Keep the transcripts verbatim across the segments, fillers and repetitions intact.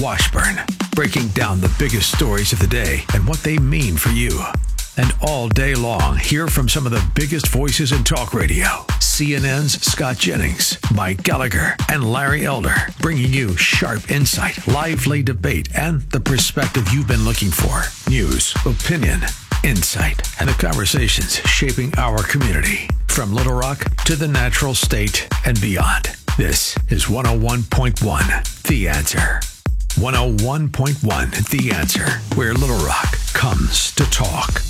Washburn, breaking down the biggest stories of the day and what they mean for you. And all day long, hear from some of the biggest voices in talk radio. C N N's Scott Jennings, Mike Gallagher, and Larry Elder, bringing you sharp insight, lively debate, and the perspective you've been looking for. News, opinion, insight, and the conversations shaping our community. From Little Rock to the Natural State and beyond. This is one oh one point one, The Answer. one oh one point one, The Answer, where Little Rock comes to talk.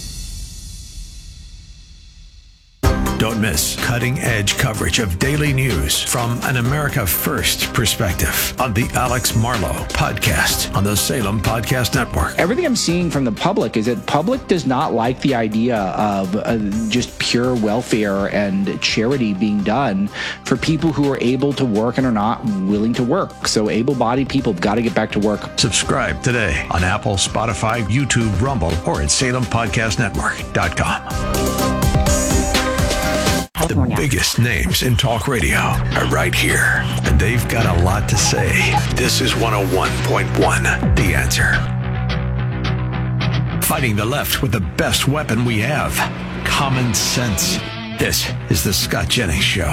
Don't miss cutting-edge coverage of daily news from an America First perspective on the Alex Marlow podcast on the Salem Podcast Network. Everything I'm seeing from the public is that public does not like the idea of uh, just pure welfare and charity being done for people who are able to work and are not willing to work. So able-bodied people have got to get back to work. Subscribe today on Apple, Spotify, YouTube, Rumble, or at salem podcast network dot com. The biggest names in talk radio are right here, and they've got a lot to say. This is one oh one point one, The Answer. Fighting the left with the best weapon we have, common sense. This is the Scott Jennings Show.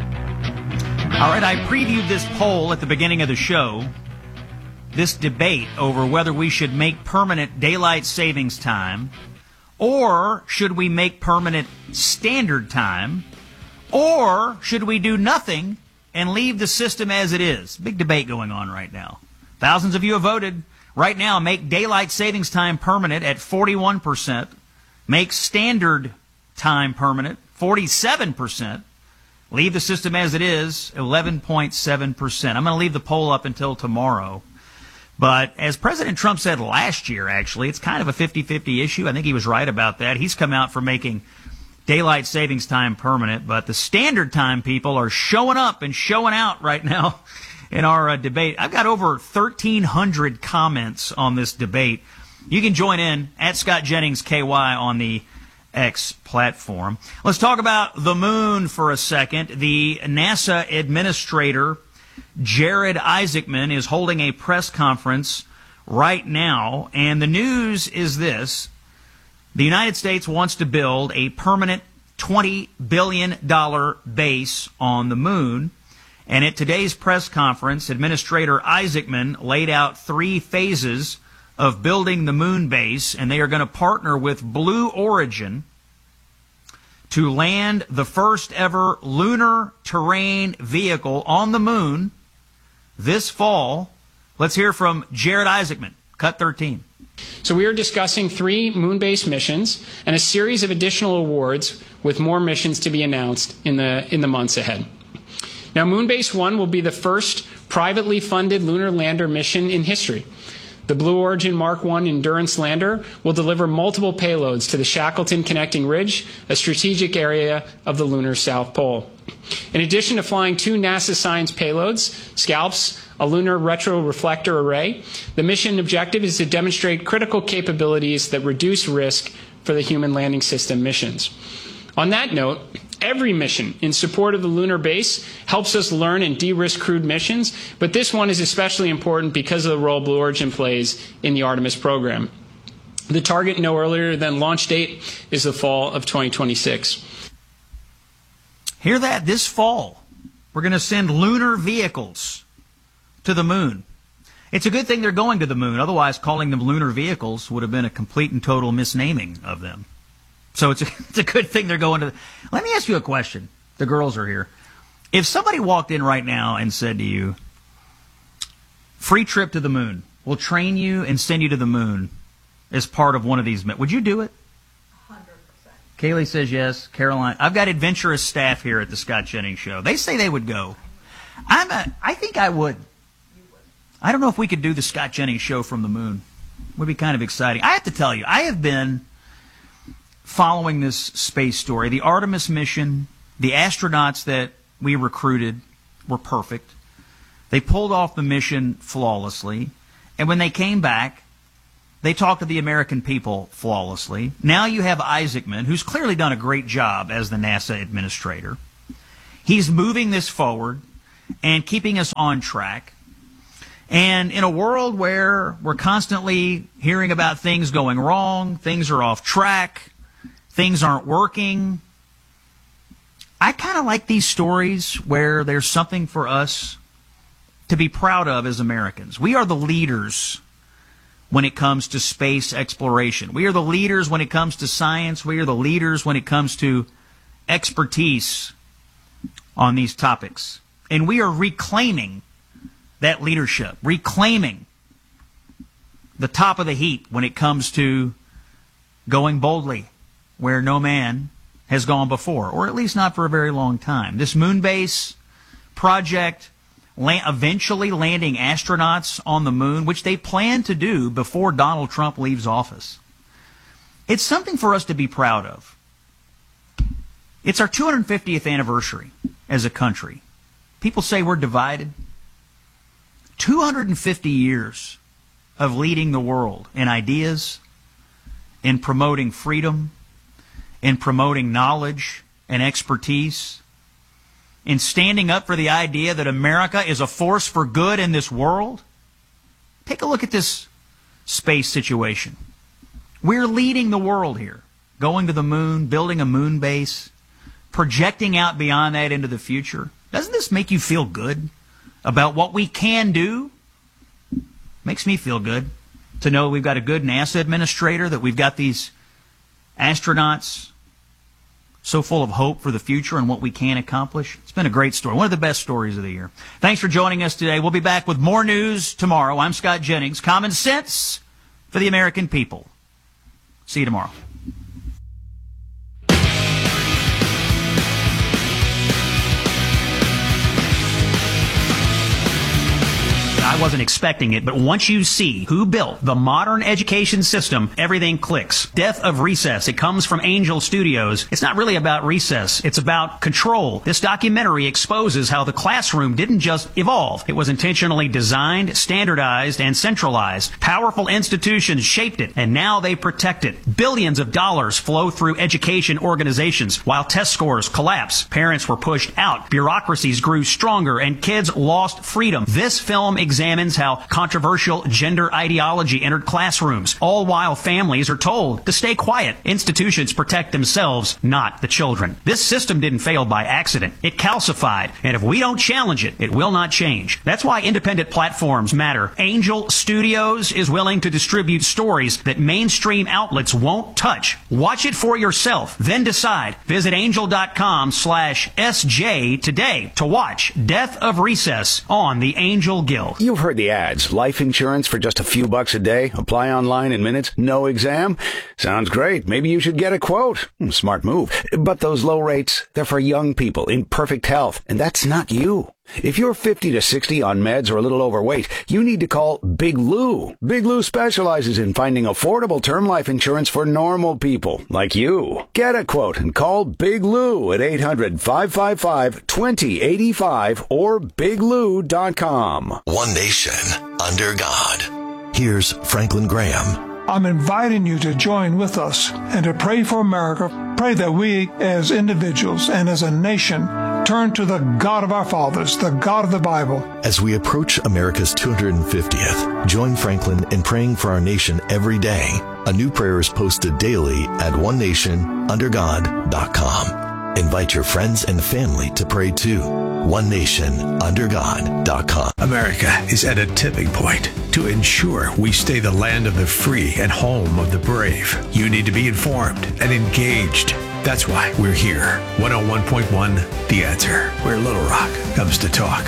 All right, I previewed this poll at the beginning of the show. This debate over whether we should make permanent daylight savings time, or should we make permanent standard time, or should we do nothing and leave the system as it is? Big debate going on right now. Thousands of you have voted. Right now, make daylight savings time permanent at forty-one percent. Make standard time permanent, forty-seven percent. Leave the system as it is, eleven point seven percent. I'm going to leave the poll up until tomorrow. But as President Trump said last year, actually, it's kind of a fifty-fifty issue. I think he was right about that. He's come out for making daylight savings time permanent, but the standard time people are showing up and showing out right now in our uh, debate. I've got over thirteen hundred comments on this debate. You can join in at Scott Jennings K Y on the X platform. Let's talk about the moon for a second. The NASA administrator, Jared Isaacman, is holding a press conference right now, and the news is this. The United States wants to build a permanent twenty billion dollars base on the moon. And at today's press conference, Administrator Isaacman laid out three phases of building the moon base, and they are going to partner with Blue Origin to land the first ever lunar terrain vehicle on the moon this fall. Let's hear from Jared Isaacman, Cut thirteen. So we are discussing three moon-based missions and a series of additional awards with more missions to be announced in the in the months ahead. Now, Moonbase one will be the first privately funded lunar lander mission in history. The Blue Origin Mark one Endurance lander will deliver multiple payloads to the Shackleton Connecting Ridge, a strategic area of the lunar South Pole. In addition to flying two NASA science payloads, SCALPS, a lunar retroreflector array, the mission objective is to demonstrate critical capabilities that reduce risk for the human landing system missions. On that note, every mission in support of the lunar base helps us learn and de-risk crewed missions, but this one is especially important because of the role Blue Origin plays in the Artemis program. The target no earlier than launch date is the fall of twenty twenty-six. Hear that? This fall, we're going to send lunar vehicles to the moon. It's a good thing they're going to the moon. Otherwise, calling them lunar vehicles would have been a complete and total misnaming of them. So it's a, it's a good thing they're going to the... Let me ask you a question. The girls are here. If somebody walked in right now and said to you, free trip to the moon, we'll train you and send you to the moon as part of one of these, would you do it? one hundred percent. Kaylee says yes. Caroline. I've got adventurous staff here at the Scott Jennings Show. They say they would go. I'm a, I think I would. You would. I don't know if we could do the Scott Jennings Show from the moon. It would be kind of exciting. I have to tell you, I have been following this space story. The Artemis mission, the astronauts that we recruited were perfect. They pulled off the mission flawlessly. And when they came back, they talked to the American people flawlessly. Now you have Isaacman, who's clearly done a great job as the NASA administrator. He's moving this forward and keeping us on track. And in a world where we're constantly hearing about things going wrong, things are off track, things aren't working, I kind of like these stories where there's something for us to be proud of as Americans. We are the leaders when it comes to space exploration. We are the leaders when it comes to science. We are the leaders when it comes to expertise on these topics. And we are reclaiming that leadership, reclaiming the top of the heap when it comes to going boldly where no man has gone before, or at least not for a very long time. This moon base project, eventually landing astronauts on the moon, which they plan to do before Donald Trump leaves office. It's something for us to be proud of. It's our two hundred fiftieth anniversary as a country. People say we're divided. two hundred fifty years of leading the world in ideas, in promoting freedom, in promoting knowledge and expertise, in standing up for the idea that America is a force for good in this world. Take a look at this space situation. We're leading the world here, going to the moon, building a moon base, projecting out beyond that into the future. Doesn't this make you feel good about what we can do? Makes me feel good to know we've got a good NASA administrator, that we've got these astronauts so full of hope for the future and what we can accomplish. It's been a great story. One of the best stories of the year. Thanks for joining us today. We'll be back with more news tomorrow. I'm Scott Jennings. Common sense for the American people. See you tomorrow. I wasn't expecting it, but once you see who built the modern education system, everything clicks. Death of Recess. It comes from Angel Studios. It's not really about recess. It's about control. This documentary exposes how the classroom didn't just evolve. It was intentionally designed, standardized, and centralized. Powerful institutions shaped it, and now they protect it. Billions of dollars flow through education organizations while test scores collapse. Parents were pushed out. Bureaucracies grew stronger, and kids lost freedom. This film examines how controversial gender ideology entered classrooms, all while families are told to stay quiet. Institutions protect themselves, not the children. This system didn't fail by accident. It calcified, and if we don't challenge it, it will not change. That's why independent platforms matter. Angel Studios is willing to distribute stories that mainstream outlets won't touch. Watch it for yourself, then decide. Visit angel.com slash SJ today to watch Death of Recess on the Angel Guild. You've heard the ads. Life insurance for just a few bucks a day. Apply online in minutes. No exam. Sounds great. Maybe you should get a quote. Smart move. But those low rates, they're for young people in perfect health. And that's not you. If you're fifty to sixty on meds or a little overweight, you need to call Big Lou. Big Lou specializes in finding affordable term life insurance for normal people like you. Get a quote and call Big Lou at eight hundred, five five five, two zero eight five or big lou dot com. One nation under God. Here's Franklin Graham. I'm inviting you to join with us and to pray for America. Pray that we as individuals and as a nation turn to the God of our fathers, the God of the Bible. As we approach America's two hundred fiftieth, join Franklin in praying for our nation every day. A new prayer is posted daily at one nation under god dot com. Invite your friends and family to pray too. one nation under god dot com. America is at a tipping point. To ensure we stay the land of the free and home of the brave, you need to be informed and engaged. That's why we're here. one oh one point one The Answer, where Little Rock comes to talk.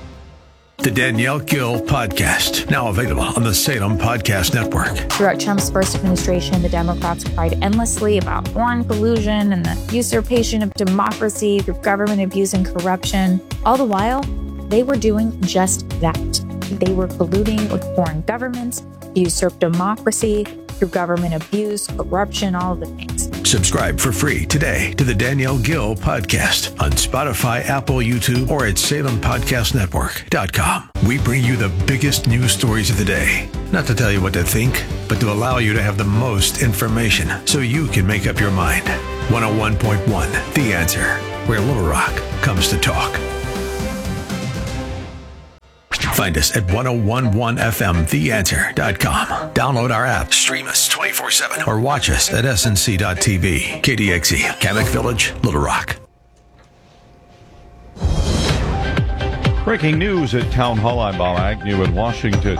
The Danielle Gill Podcast, now available on the Salem Podcast Network. Throughout Trump's first administration, the Democrats cried endlessly about foreign collusion and the usurpation of democracy through government abuse and corruption. All the while, they were doing just that. They were colluding with foreign governments, usurp democracy through government abuse, corruption, all of the things. Subscribe for free today to the Danielle Gill Podcast on Spotify, Apple, YouTube, or at salem podcast network dot com. We bring you the biggest news stories of the day. Not to tell you what to think, but to allow you to have the most information so you can make up your mind. one oh one point one The Answer, where Little Rock comes to talk. Find us at ten eleven F M the answer dot com. Download our app, stream us twenty-four seven, or watch us at S N C dot T V. K D X E, Kamak Village, Little Rock. Breaking news at Town Hall. I'm Bob Agnew in Washington.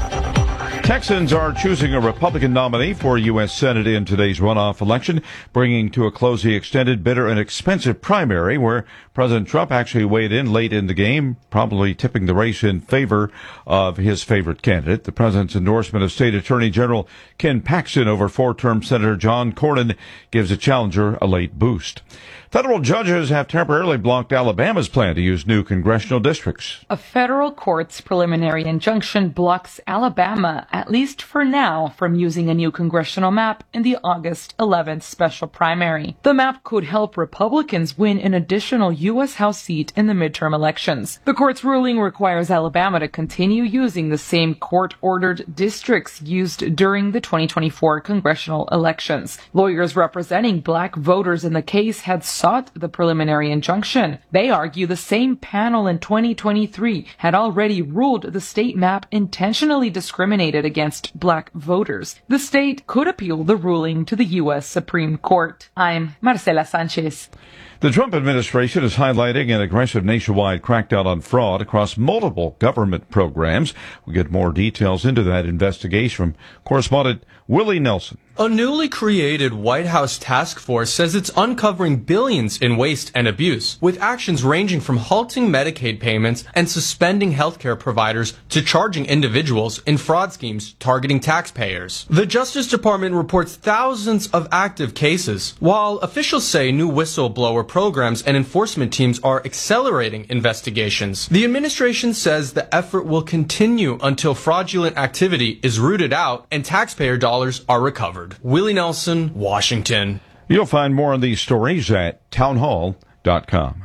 Texans are choosing a Republican nominee for U S Senate in today's runoff election, bringing to a close the extended, bitter, and expensive primary where President Trump actually weighed in late in the game, probably tipping the race in favor of his favorite candidate. The president's endorsement of State Attorney General Ken Paxton over four-term Senator John Cornyn gives a challenger a late boost. Federal judges have temporarily blocked Alabama's plan to use new congressional districts. A federal court's preliminary injunction blocks Alabama, at least for now, from using a new congressional map in the August eleventh special primary. The map could help Republicans win an additional U S House seat in the midterm elections. The court's ruling requires Alabama to continue using the same court-ordered districts used during the twenty twenty-four congressional elections. Lawyers representing black voters in the case had sought the preliminary injunction. They argue the same panel in twenty twenty-three had already ruled the state map intentionally discriminated against black voters. The state could appeal the ruling to the U S Supreme Court. I'm Marcela Sanchez. The Trump administration is highlighting an aggressive nationwide crackdown on fraud across multiple government programs. We'll get more details into that investigation from correspondent Willie Nelson. A newly created White House task force says it's uncovering billions in waste and abuse, with actions ranging from halting Medicaid payments and suspending healthcare providers to charging individuals in fraud schemes targeting taxpayers. The Justice Department reports thousands of active cases, while officials say new whistleblower programs and enforcement teams are accelerating investigations. The administration says the effort will continue until fraudulent activity is rooted out and taxpayer dollars are recovered. Willie Nelson, Washington. You'll find more on these stories at town hall dot com.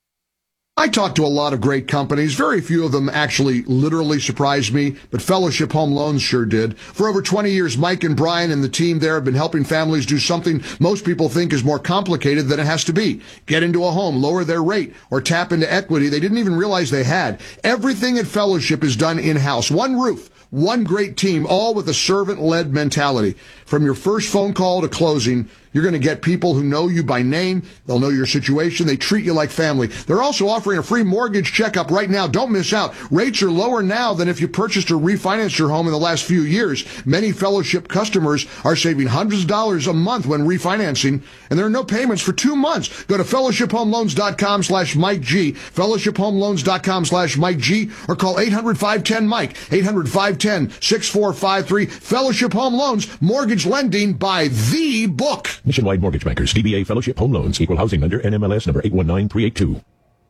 I talked to a lot of great companies. Very few of them actually literally surprised me, but Fellowship Home Loans sure did. For over twenty years, Mike and Brian and the team there have been helping families do something most people think is more complicated than it has to be. Get into a home, lower their rate, or tap into equity they didn't even realize they had. Everything at Fellowship is done in-house. One roof. One great team, all with a servant-led mentality. From your first phone call to closing, you're going to get people who know you by name. They'll know your situation. They treat you like family. They're also offering a free mortgage checkup right now. Don't miss out. Rates are lower now than if you purchased or refinanced your home in the last few years. Many Fellowship customers are saving hundreds of dollars a month when refinancing, and there are no payments for two months. Go to fellowship home loans dot com slash Mike G, fellowship home loans dot com slash Mike G, or call eight hundred, five one zero, Mike, eight hundred, five one zero, six four five three. Fellowship Home Loans, mortgage lending by the book. Nationwide Mortgage Bankers, D B A Fellowship Home Loans, Equal Housing Lender, N M L S number eight one nine three eight two.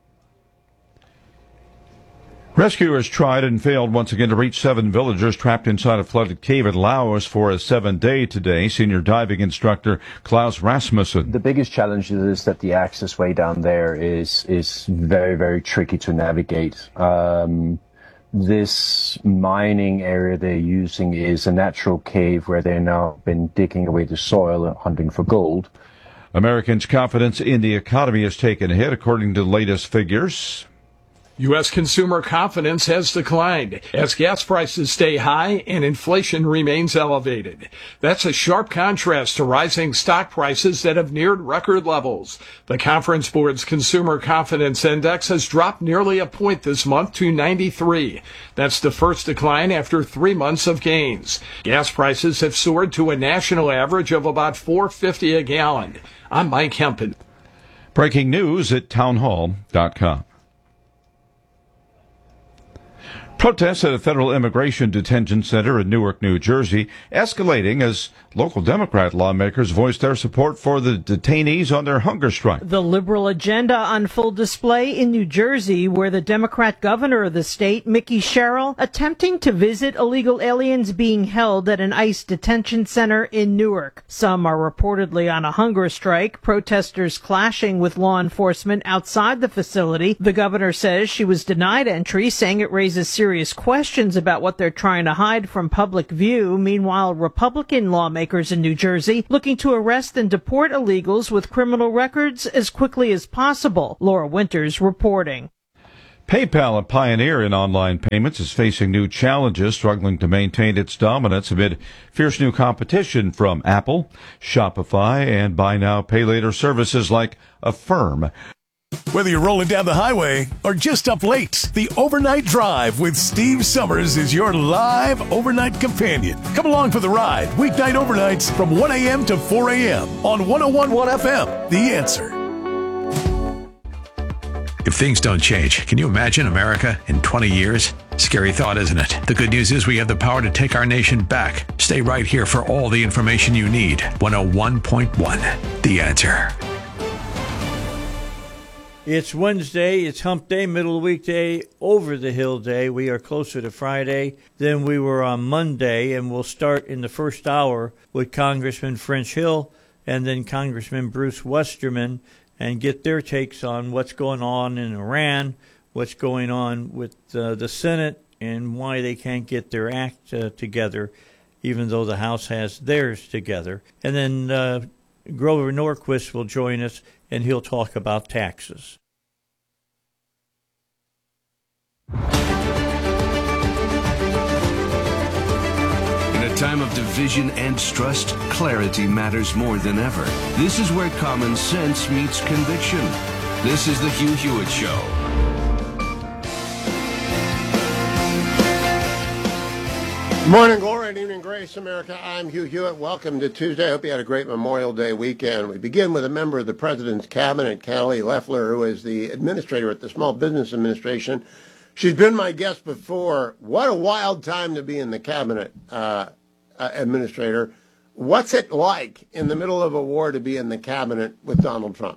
Rescuers tried and failed once again to reach seven villagers trapped inside a flooded cave at Laos for a seven-day today. Senior diving instructor Klaus Rasmussen. The biggest challenge is that the access way down there is is very, very tricky to navigate. Um, This mining area they're using is a natural cave where they've now been digging away the soil and hunting for gold. Americans' confidence in the economy has taken a hit, according to the latest figures. U S consumer confidence has declined as gas prices stay high and inflation remains elevated. That's a sharp contrast to rising stock prices that have neared record levels. The Conference Board's Consumer Confidence Index has dropped nearly a point this month to ninety-three. That's the first decline after three months of gains. Gas prices have soared to a national average of about four dollars and fifty cents a gallon. I'm Mike Hempen. Breaking news at town hall dot com. Protests at a federal immigration detention center in Newark, New Jersey, escalating as local Democrat lawmakers voiced their support for the detainees on their hunger strike. The liberal agenda on full display in New Jersey, where the Democrat governor of the state, Mickey Sherrill, attempting to visit illegal aliens being held at an ICE detention center in Newark. Some are reportedly on a hunger strike, protesters clashing with law enforcement outside the facility. The governor says she was denied entry, saying it raises serious Serious questions about what they're trying to hide from public view. Meanwhile, Republican lawmakers in New Jersey looking to arrest and deport illegals with criminal records as quickly as possible. Laura Winters reporting. PayPal, a pioneer in online payments, is facing new challenges, struggling to maintain its dominance amid fierce new competition from Apple, Shopify, and buy now, pay later services like Affirm. Whether you're rolling down the highway or just up late, the Overnight Drive with Steve Summers is your live overnight companion. Come along for the ride, weeknight overnights from one a.m. to four a.m. on one oh one point one F M. The Answer. If things don't change, can you imagine America in twenty years? Scary thought, isn't it? The good news is we have the power to take our nation back. Stay right here for all the information you need. one oh one point one, The Answer. It's Wednesday, it's hump day, middle of the weekday, over the hill day. We are closer to Friday than we were on Monday, and we'll start in the first hour with Congressman French Hill and then Congressman Bruce Westerman and get their takes on what's going on in Iran, what's going on with uh, the Senate, and why they can't get their act uh, together, even though the House has theirs together. And then uh, Grover Norquist will join us, and he'll talk about taxes. In a time of division and distrust, clarity matters more than ever. This is where common sense meets conviction. This is the Hugh Hewitt Show. Morning glory and evening grace, America. I'm Hugh Hewitt. Welcome to Tuesday. I hope you had a great Memorial Day weekend. We begin with a member of the President's Cabinet, Kelly Loeffler, who is the administrator at the Small Business Administration. She's been my guest before. What a wild time to be in the Cabinet, uh, uh, Administrator. What's it like in the middle of a war to be in the Cabinet with Donald Trump?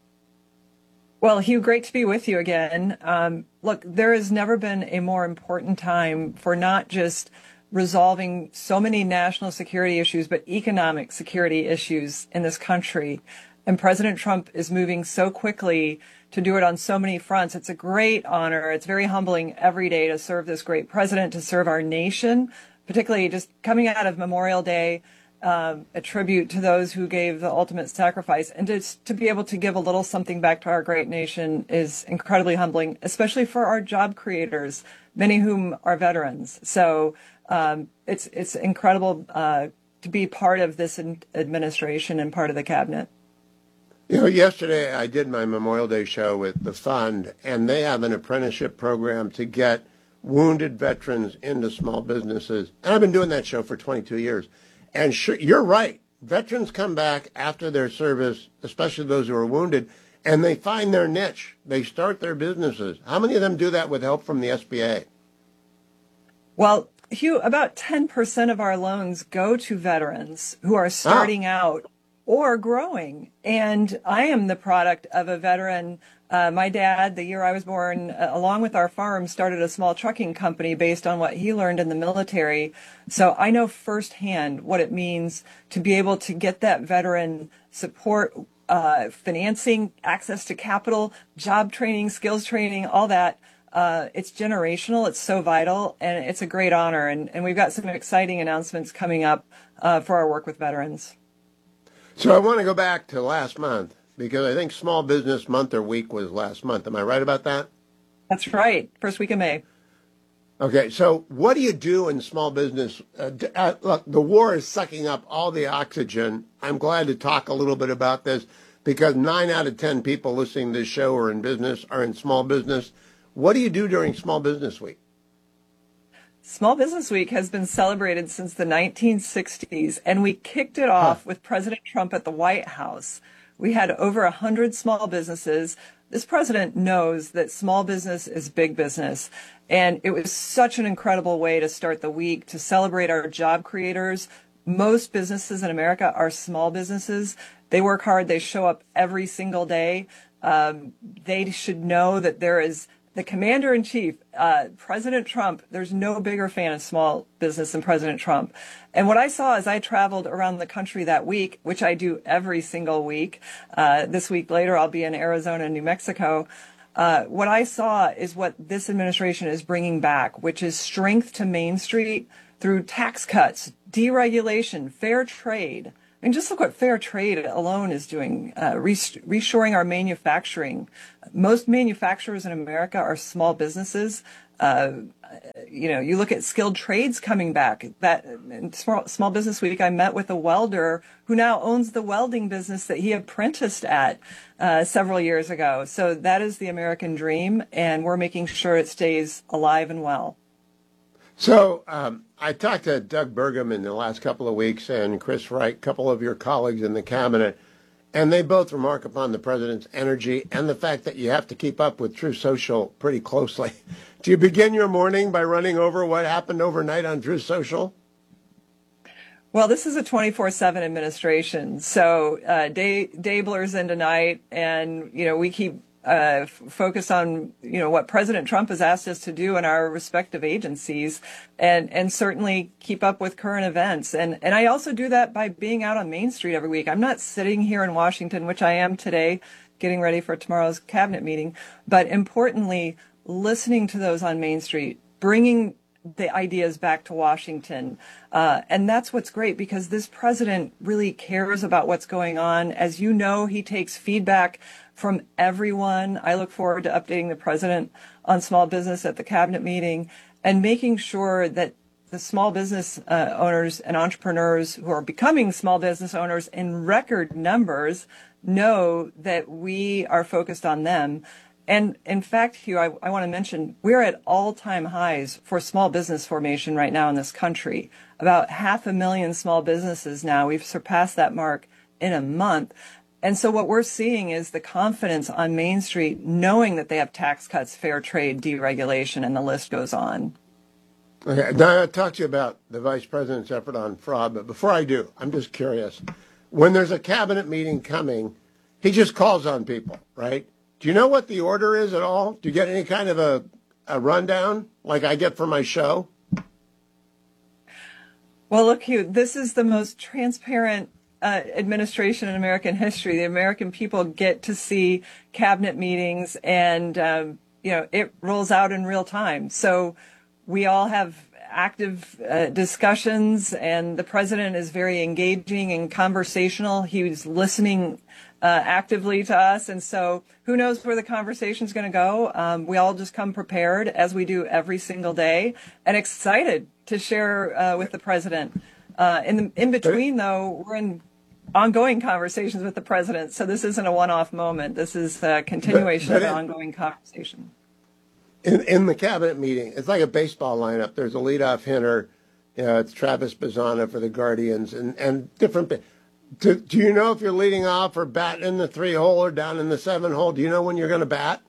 Well, Hugh, great to be with you again. Um, look, there has never been a more important time for not just resolving so many national security issues, but economic security issues in this country. And President Trump is moving so quickly to do it on so many fronts. It's a great honor. It's very humbling every day to serve this great president, to serve our nation, particularly just coming out of Memorial Day, um, a tribute to those who gave the ultimate sacrifice. And just to be able to give a little something back to our great nation is incredibly humbling, especially for our job creators, many of whom are veterans. So um, it's it's incredible uh, to be part of this administration and part of the cabinet. You know, yesterday I did my Memorial Day show with the fund, and they have an apprenticeship program to get wounded veterans into small businesses. And I've been doing that show for twenty-two years. And sure, you're right. Veterans come back after their service, especially those who are wounded, and they find their niche. They start their businesses. How many of them do that with help from the S B A? Well, Hugh, about ten percent of our loans go to veterans who are starting oh. out or growing. And I am the product of a veteran. Uh, my dad, the year I was born, uh, along with our farm, started a small trucking company based on what he learned in the military. So I know firsthand what it means to be able to get that veteran support, uh, financing, access to capital, job training, skills training, all that. Uh, it's generational. It's so vital, and it's a great honor. And, and we've got some exciting announcements coming up uh, for our work with veterans. So I want to go back to last month, because I think Small Business Month or Week was last month. Am I right about that? That's right. First week of May. Okay. So what do you do in small business? Uh, uh, look, the war is sucking up all the oxygen. I'm glad to talk a little bit about this because nine out of ten people listening to this show are in business, are in small business. What do you do during Small Business Week? Small Business Week has been celebrated since the nineteen sixties, and we kicked it off huh. with President Trump at the White House. We had over one hundred small businesses. This president knows that small business is big business, and it was such an incredible way to start the week, to celebrate our job creators. Most businesses in America are small businesses. They work hard. They show up every single day. Um, they should know that there is the commander-in-chief, uh, President Trump. There's no bigger fan of small business than President Trump. And what I saw as I traveled around the country that week, which I do every single week, uh, this week later I'll be in Arizona and New Mexico, uh, what I saw is what this administration is bringing back, which is strength to Main Street through tax cuts, deregulation, fair trade, I mean, just look what fair trade alone is doing, uh, reshoring our manufacturing. Most manufacturers in America are small businesses. Uh, you know, you look at skilled trades coming back. That in small, small Business Week, I met with a welder who now owns the welding business that he apprenticed at uh, several years ago. So that is the American dream, and we're making sure it stays alive and well. So um, I talked to Doug Burgum in the last couple of weeks and Chris Wright, a couple of your colleagues in the cabinet, and they both remark upon the president's energy and the fact that you have to keep up with Truth Social pretty closely. Do you begin your morning by running over what happened overnight on Truth Social? Well, this is a twenty-four seven administration, so uh, day day blurs into night, and you know we keep uh, f- focused on you know what President Trump has asked us to do in our respective agencies, and and certainly keep up with current events. And and I also do that by being out on Main Street every week. I'm not sitting here in Washington, which I am today, getting ready for tomorrow's cabinet meeting, but importantly, listening to those on Main Street, bringing the ideas back to Washington. Uh, and that's what's great, because this president really cares about what's going on. As you know, he takes feedback from everyone. I look forward to updating the president on small business at the cabinet meeting and making sure that the small business uh, owners and entrepreneurs who are becoming small business owners in record numbers know that we are focused on them. And in fact, Hugh, I, I want to mention we're at all-time highs for small business formation right now in this country. About half a million small businesses now. We've surpassed that mark in a month. And so what we're seeing is the confidence on Main Street, knowing that they have tax cuts, fair trade, deregulation, and the list goes on. Okay, now I'll talk to you about the vice president's effort on fraud. But before I do, I'm just curious. When there's a cabinet meeting coming, he just calls on people, right? Do you know what the order is at all? Do you get any kind of a, a rundown like I get for my show? Well, look, Hugh, this is the most transparent uh, administration in American history. The American people get to see cabinet meetings, and, um, you know, it rolls out in real time. So we all have active uh, discussions, and the president is very engaging and conversational. He's listening Uh, actively to us. And so who knows where the conversation is going to go. Um, we all just come prepared, as we do every single day, and excited to share uh, with the president. Uh, in, the, in between, though, we're in ongoing conversations with the president. So this isn't a one-off moment. This is a continuation but, but of an ongoing conversation. In, in the cabinet meeting, it's like a baseball lineup. There's a leadoff hitter. You know, it's Travis Bazzana for the Guardians, and, and different. Do, do you know if you're leading off or batting in the three hole or down in the seven hole? Do you know when you're going to bat?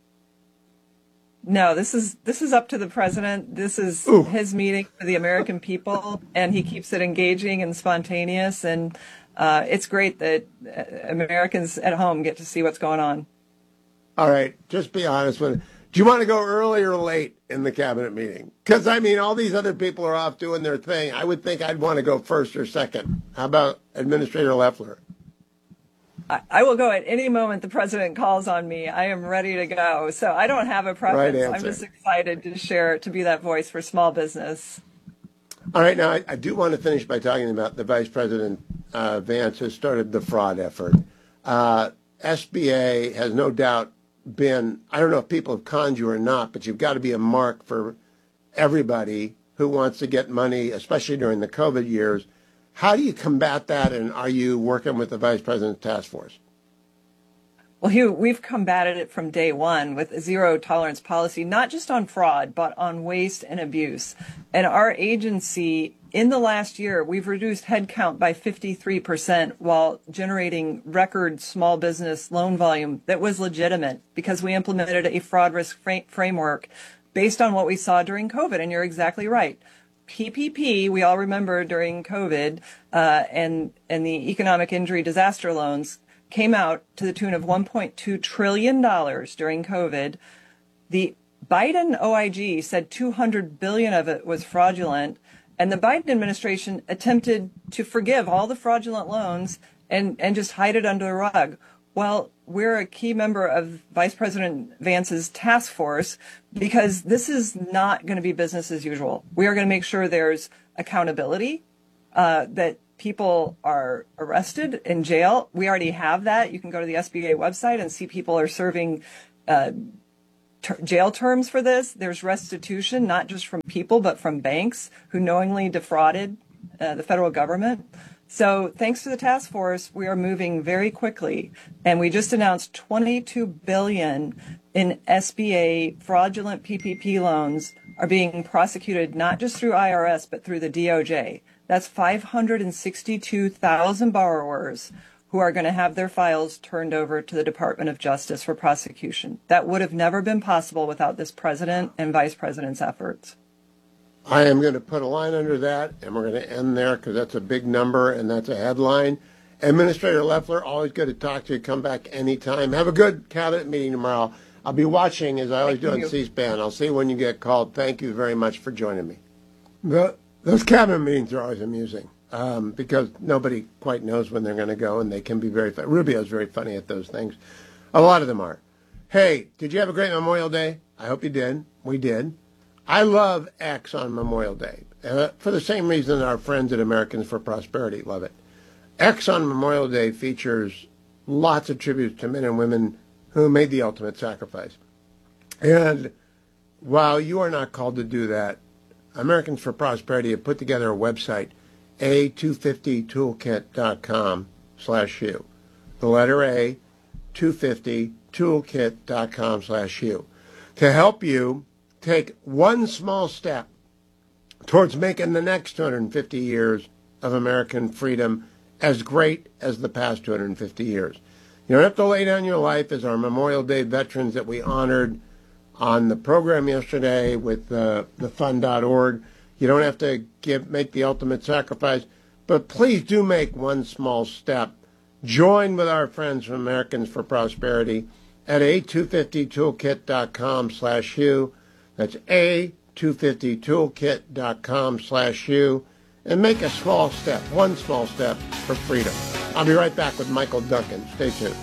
No, this is this is up to the president. This is Ooh. his meeting for the American people, and he keeps it engaging and spontaneous. And uh, it's great that Americans at home get to see what's going on. All right, just be honest with it. Do you want to go early or late in the cabinet meeting? Because, I mean, all these other people are off doing their thing. I would think I'd want to go first or second. How about Administrator Loeffler? I, I will go at any moment the president calls on me. I am ready to go. So I don't have a preference. Right I'm just excited to share, to be that voice for small business. All right. Now, I, I do want to finish by talking about the Vice President uh, Vance has started the fraud effort. Uh, S B A has no doubt been, I don't know if people have conned you or not, but you've got to be a mark for everybody who wants to get money, especially during the COVID years. How do you combat that, and are you working with the Vice President's task force? Well, Hugh, we've combated it from day one with a zero tolerance policy, not just on fraud, but on waste and abuse. And our agency, in the last year, we've reduced headcount by fifty-three percent while generating record small business loan volume that was legitimate, because we implemented a fraud risk fra- framework based on what we saw during COVID. And you're exactly right. P P P, we all remember during COVID, uh, and, and the economic injury disaster loans came out to the tune of one point two trillion dollars during COVID. The Biden O I G said two hundred billion dollars of it was fraudulent, and the Biden administration attempted to forgive all the fraudulent loans and, and just hide it under the rug. Well, we're a key member of Vice President Vance's task force because this is not going to be business as usual. We are going to make sure there's accountability, uh, that people are arrested in jail. We already have that. You can go to the S B A website and see people are serving uh, ter- jail terms for this. There's restitution, not just from people, but from banks who knowingly defrauded uh, the federal government. So thanks to the task force, we are moving very quickly. And we just announced twenty-two billion dollars in S B A fraudulent P P P loans are being prosecuted not just through I R S, but through the D O J. That's five hundred sixty-two thousand borrowers who are going to have their files turned over to the Department of Justice for prosecution. That would have never been possible without this president and vice president's efforts. I am going to put a line under that, and we're going to end there because that's a big number and that's a headline. Administrator Loeffler, always good to talk to you. Come back anytime. Have a good cabinet meeting tomorrow. I'll be watching, as I always do on C-SPAN. I'll see when you get called. Thank you very much for joining me. The, those cabinet meetings are always amusing um, because nobody quite knows when they're going to go, and they can be very fun. Rubio's very funny at those things. A lot of them are. Hey, did you have a great Memorial Day? I hope you did. We did. I love X on Memorial Day uh, for the same reason our friends at Americans for Prosperity love it. X on Memorial Day features lots of tributes to men and women who made the ultimate sacrifice. And while you are not called to do that, Americans for Prosperity have put together a website, A two fifty toolkit dot com slash you. The letter A, two fifty toolkit dot com slash you. To help you take one small step towards making the next two hundred fifty years of American freedom as great as the past two hundred fifty years. You don't have to lay down your life as our Memorial Day veterans that we honored on the program yesterday with uh, the fund dot org. You don't have to give, make the ultimate sacrifice, but please do make one small step. Join with our friends from Americans for Prosperity at A two fifty toolkit dot com slash you. That's A two fifty toolkit dot com slash you. And make a small step, one small step for freedom. I'll be right back with Michael Duncan. Stay tuned.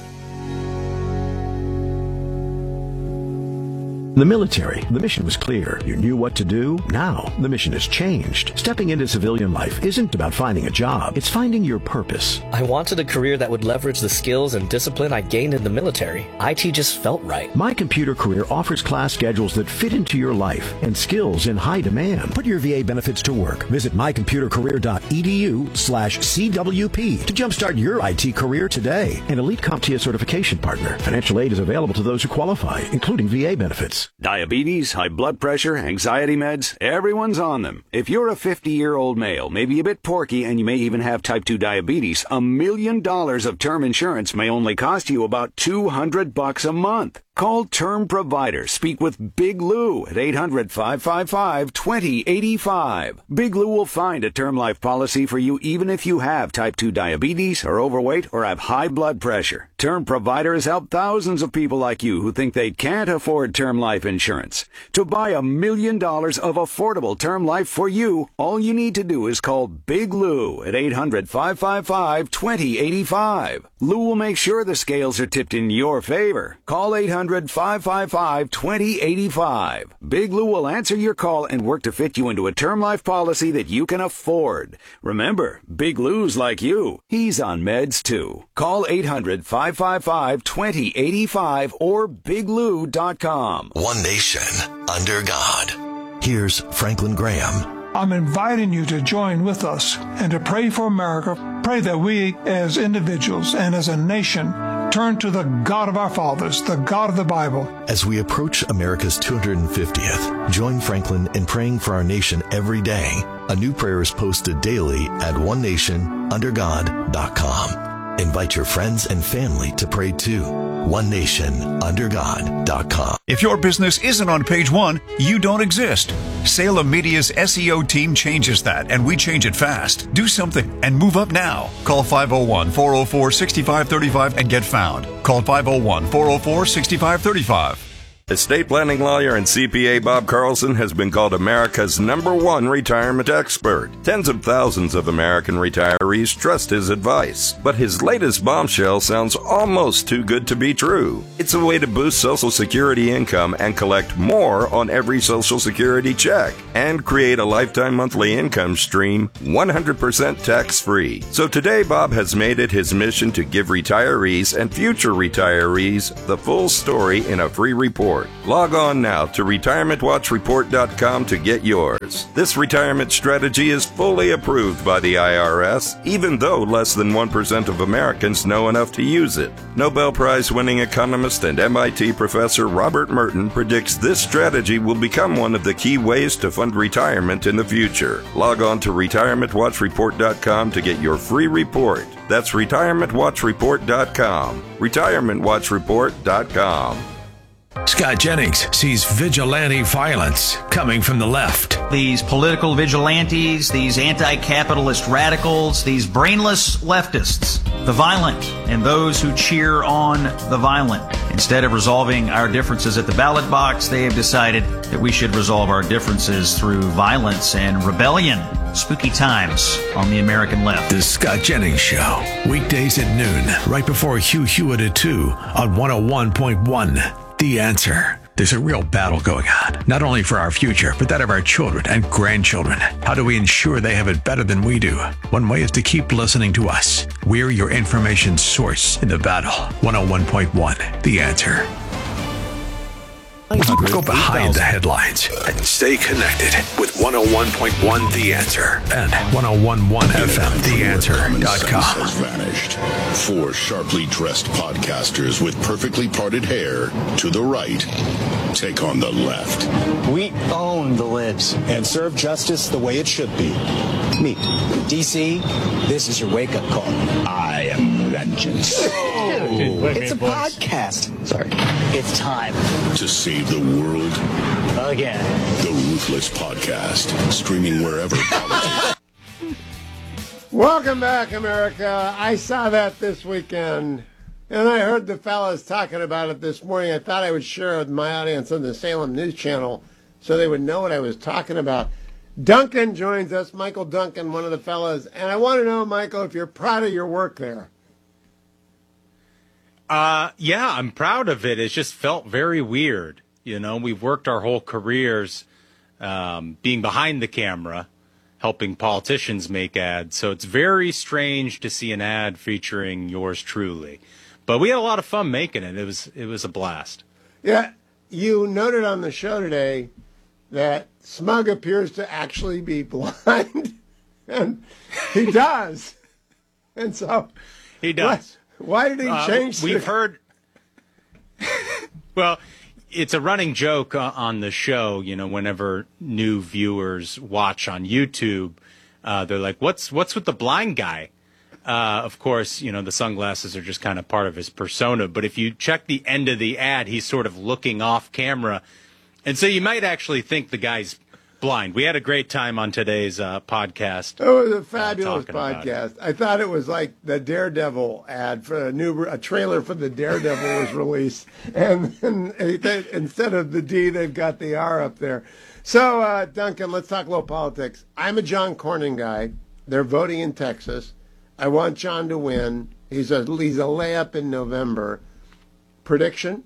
In the military, the mission was clear. You knew what to do. Now, the mission has changed. Stepping into civilian life isn't about finding a job. It's finding your purpose. I wanted a career that would leverage the skills and discipline I gained in the military. I T just felt right. My Computer Career offers class schedules that fit into your life and skills in high demand. Put your V A benefits to work. Visit my computer career dot e d u slash C W P to jumpstart your I T career today. An Elite CompTIA certification partner. Financial aid is available to those who qualify, including V A benefits. Diabetes, high blood pressure, anxiety meds, everyone's on them. If you're a fifty-year-old male, maybe a bit porky, and you may even have type two diabetes, a million dollars of term insurance may only cost you about two hundred bucks a month. Call Term Provider. Speak with Big Lou at eight hundred, five five five, two zero eight five. Big Lou will find a term life policy for you even if you have type two diabetes, are overweight, or have high blood pressure. Term Provider has helped thousands of people like you who think they can't afford term life insurance. To buy a million dollars of affordable term life for you, all you need to do is call Big Lou at eight hundred, five five five, two zero eight five. Lou will make sure the scales are tipped in your favor. Call eight hundred, five five five, two zero eight five. Big Lou will answer your call and work to fit you into a term life policy that you can afford. Remember, Big Lou's like you. He's on meds too. Call eight hundred, five five five, two zero eight five or big lou dot com. One nation under God. Here's Franklin Graham. I'm inviting you to join with us and to pray for America. Pray that we as individuals and as a nation turn to the God of our fathers, the God of the Bible. As we approach America's two hundred fiftieth, join Franklin in praying for our nation every day. A new prayer is posted daily at one nation under god dot com. Invite your friends and family to pray too. one nation under god dot com. If your business isn't on page one, you don't exist. Salem Media's S E O team changes that, and we change it fast. Do something and move up now. Call five oh one, four oh four, six five three five and get found. Call five oh one, four oh four, six five three five. Estate planning lawyer and C P A Bob Carlson has been called America's number one retirement expert. Tens of thousands of American retirees trust his advice. But his latest bombshell sounds almost too good to be true. It's a way to boost Social Security income and collect more on every Social Security check and create a lifetime monthly income stream one hundred percent tax-free. So today, Bob has made it his mission to give retirees and future retirees the full story in a free report. Log on now to retirement watch report dot com to get yours. This retirement strategy is fully approved by the I R S, even though less than one percent of Americans know enough to use it. Nobel Prize-winning economist and M I T professor Robert Merton predicts this strategy will become one of the key ways to fund retirement in the future. Log on to retirement watch report dot com to get your free report. That's retirement watch report dot com. retirement watch report dot com. Scott Jennings sees vigilante violence coming from the left. These political vigilantes, these anti-capitalist radicals, these brainless leftists, the violent, and those who cheer on the violent. Instead of resolving our differences at the ballot box, they have decided that we should resolve our differences through violence and rebellion. Spooky times on the American left. The Scott Jennings Show, weekdays at noon, right before Hugh Hewitt at two on one oh one point one. The Answer. There's a real battle going on, not only for our future, but that of our children and grandchildren. How do we ensure they have it better than we do? One way is to keep listening to us. We're your information source in the battle. one oh one point one. The Answer. Go behind the headlines and stay connected with one oh one point one The Answer and one oh one point one F M the answer dot com. Has vanished. Four sharply dressed podcasters with perfectly parted hair to the right take on the left. We own the libs and serve justice the way it should be. Meet D C. This is your wake-up call. I am vengeance. Oh, it's a podcast. Sorry. It's time to save the world again. The Ruthless Podcast, streaming wherever. Welcome back, America. I saw that this weekend, and I heard the fellas talking about it this morning. I thought I would share it with my audience on the Salem News Channel so they would know what I was talking about. Duncan joins us, Michael Duncan, one of the fellas, and I want to know, Michael, if you're proud of your work there. Uh, yeah, I'm proud of it. It just felt very weird. You know, we've worked our whole careers um, being behind the camera, helping politicians make ads. So it's very strange to see an ad featuring yours truly. But we had a lot of fun making it. It was it was a blast. Yeah, you noted on the show today that Smug appears to actually be blind, and he does. And so he does. What, why did he uh, change? We've the... heard. Well, it's a running joke uh, on the show. You know, whenever new viewers watch on YouTube, uh, they're like, "What's what's with the blind guy?" Uh, of course, you know, the sunglasses are just kind of part of his persona. But if you check the end of the ad, he's sort of looking off camera. And so you might actually think the guy's blind. We had a great time on today's uh, podcast. It was a fabulous uh, podcast. I thought it was like the Daredevil ad for a new a trailer for the Daredevil was released, and then instead of the D, they've got the R up there. So, uh, Duncan, let's talk a little politics. I'm a John Cornyn guy. They're voting in Texas. I want John to win. He's a he's a layup in November. Prediction?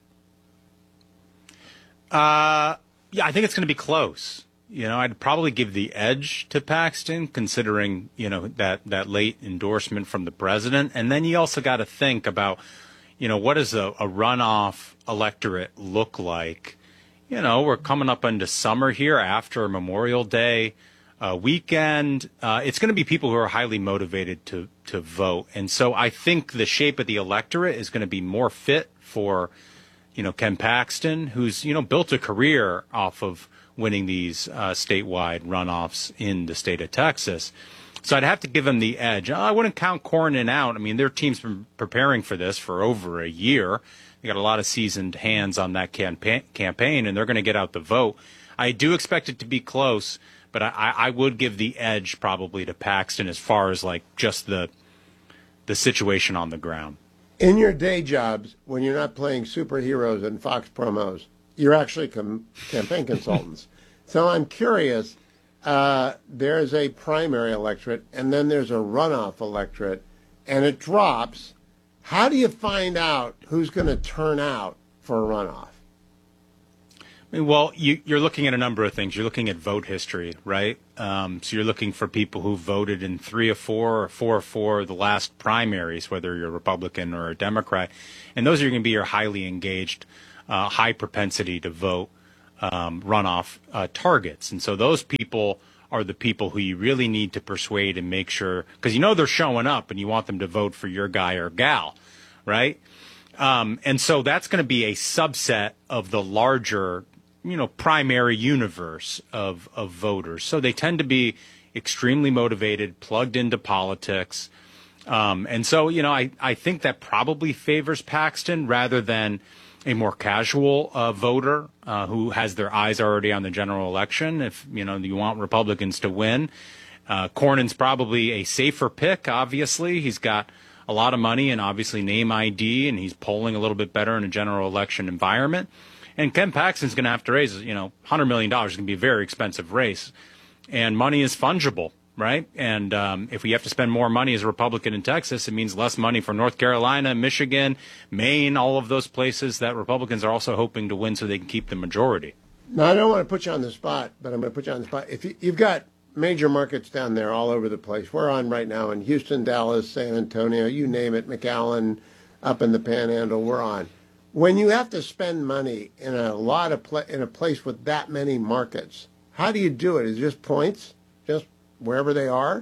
Uh, yeah, I think it's going to be close. You know, I'd probably give the edge to Paxton, considering, you know, that, that late endorsement from the president. And then you also got to think about, you know, what does a, a runoff electorate look like? You know, we're coming up into summer here after Memorial Day uh, weekend. Uh, it's going to be people who are highly motivated to, to vote. And so I think the shape of the electorate is going to be more fit for, you know, Ken Paxton, who's, you know, built a career off of winning these uh, statewide runoffs in the state of Texas. So I'd have to give him the edge. I wouldn't count Cornyn out. I mean, their team's been preparing for this for over a year. They got a lot of seasoned hands on that campaign, campaign and they're going to get out the vote. I do expect it to be close, but I, I would give the edge probably to Paxton as far as like just the the situation on the ground. In your day jobs, when you're not playing superheroes and Fox promos, You're actually com- campaign consultants. So I'm curious, uh, there's a primary electorate, and then there's a runoff electorate, and it drops. How do you find out who's going to turn out for a runoff? I mean, well, you, you're looking at a number of things. You're looking at vote history, right? Um, so you're looking for people who voted in three of four or four of four of the last primaries, whether you're a Republican or a Democrat. And those are going to be your highly engaged, uh, high propensity to vote um, runoff uh, targets. And so those people are the people who you really need to persuade and make sure, because you know they're showing up and you want them to vote for your guy or gal, right? Um, and so that's going to be a subset of the larger, you know, primary universe of, of voters. So they tend to be extremely motivated, plugged into politics. Um, and so, you know, I, I think that probably favors Paxton rather than a more casual uh, voter uh, who has their eyes already on the general election. If, you know, you want Republicans to win, uh, Cornyn's probably a safer pick, obviously. He's got a lot of money and obviously name I D, and he's polling a little bit better in a general election environment. And Ken Paxton's going to have to raise, you know, one hundred million dollars. It's going to be a very expensive race. And money is fungible, right? And um, if we have to spend more money as a Republican in Texas, it means less money for North Carolina, Michigan, Maine, all of those places that Republicans are also hoping to win so they can keep the majority. Now, I don't want to put you on the spot, but I'm going to put you on the spot. If you, you've got major markets down there all over the place. We're on right now in Houston, Dallas, San Antonio, you name it, McAllen, up in the Panhandle, we're on. When you have to spend money in a lot of pla- in a place with that many markets, how do you do it? Is it just points, just wherever they are?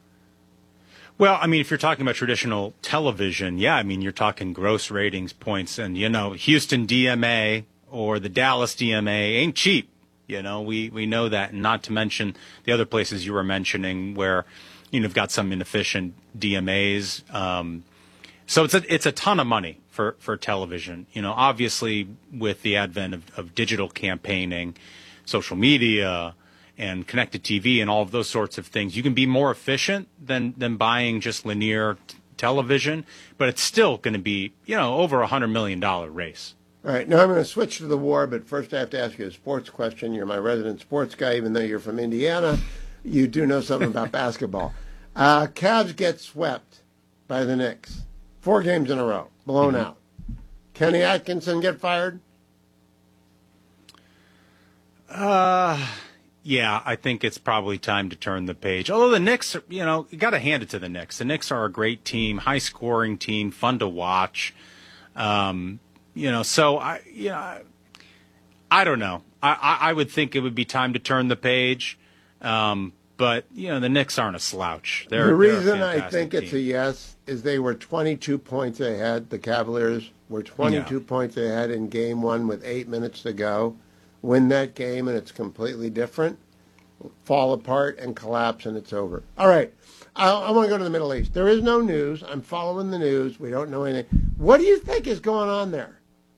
Well, I mean, if you're talking about traditional television, yeah, I mean, you're talking gross ratings points, and you know, Houston D M A or the Dallas D M A ain't cheap. You know, we we know that, and not to mention the other places you were mentioning where you know you've got some inefficient D M As. Um, so it's a it's a ton of money for, for television. You know, obviously with the advent of, of digital campaigning, social media, and connected T V, and all of those sorts of things, you can be more efficient than than buying just linear t- television. But it's still going to be you know over a hundred million dollar race. All right, now I'm going to switch to the war, but first I have to ask you a sports question. You're my resident sports guy, even though you're from Indiana. You do know something about basketball. Uh, Cavs get swept by the Knicks. Four games in a row, blown mm-hmm. out. Kenny Atkinson get fired? Uh, yeah, I think it's probably time to turn the page. Although the Knicks, you know, you got to hand it to the Knicks. The Knicks are a great team, high-scoring team, fun to watch. Um You know, so I, you know, I don't know. I, I, I would think it would be time to turn the page, um, but you know, the Knicks aren't a slouch. They're, the reason they're I think it's team. a yes is they were twenty-two points ahead. The Cavaliers were twenty-two yeah. points ahead in game one with eight minutes to go. Win that game and it's completely different. Fall apart and collapse and it's over. All right. I, I want to go to the Middle East. There is no news. I'm following the news. We don't know anything. What do you think is going on there?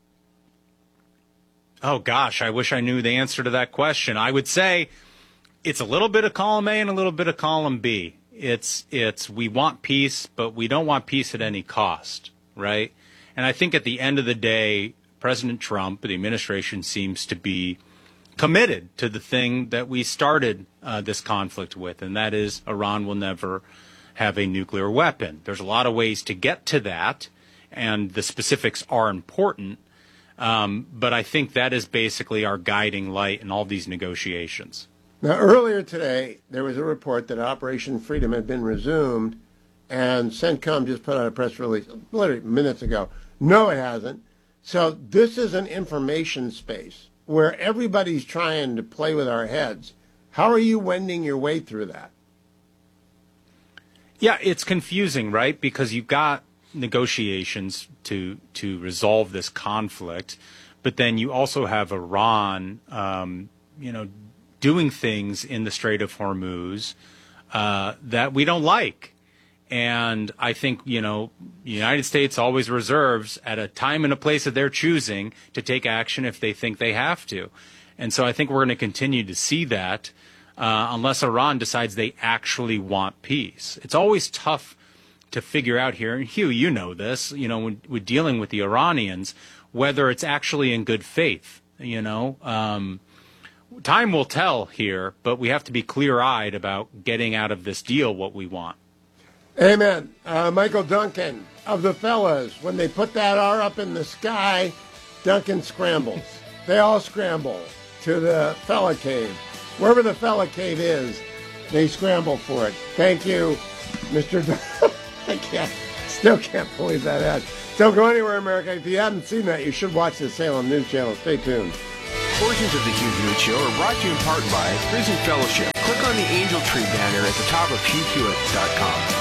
Oh, gosh, I wish I knew the answer to that question. I would say it's a little bit of column A and a little bit of column B. It's, it's we want peace, but we don't want peace at any cost, right? And I think at the end of the day, President Trump, the administration, seems to be committed to the thing that we started uh, this conflict with, and that is Iran will never have a nuclear weapon. There's a lot of ways to get to that, and the specifics are important. Um, but I think that is basically our guiding light in all these negotiations. Now, earlier today, there was a report that Operation Freedom had been resumed, and CENTCOM just put out a press release literally minutes ago. No, it hasn't. So this is an information space where everybody's trying to play with our heads. How are you wending your way through that? Yeah, it's confusing, right? Because you've got negotiations to to resolve this conflict, but then you also have Iran, um, you know, doing things in the Strait of Hormuz uh, that we don't like. And I think, you know, the United States always reserves at a time and a place that they're choosing to take action if they think they have to. And so I think we're going to continue to see that uh, unless Iran decides they actually want peace. It's always tough to figure out here, and Hugh, you know this, you know, when we're dealing with the Iranians, whether it's actually in good faith. You know, um, time will tell here, but we have to be clear-eyed about getting out of this deal what we want. Amen. Uh, Michael Duncan of the fellas, when they put that R up in the sky, Duncan scrambles. They all scramble to the fella cave. Wherever the fella cave is, they scramble for it. Thank you, Mister Duncan. I can't, still can't believe that ad. Don't go anywhere, America. If you haven't seen that, you should watch the Salem News Channel. Stay tuned. Portions of the Hugh Hewitt Show are brought to you in part by Prison Fellowship. Click on the Angel Tree banner at the top of hugh hewitt dot com.